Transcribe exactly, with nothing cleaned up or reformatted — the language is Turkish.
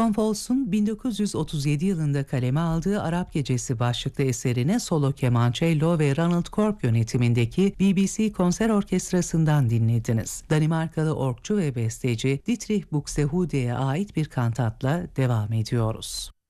Tom Fols'un bin dokuz yüz otuz yedi yılında kaleme aldığı Arap Gecesi başlıklı eserine solo kemançello ve Ronald Korb yönetimindeki B B C Konser Orkestrası'ndan dinlediniz. Danimarkalı orgçu ve besteci Dietrich Buxtehude'ye ait bir kantatla devam ediyoruz.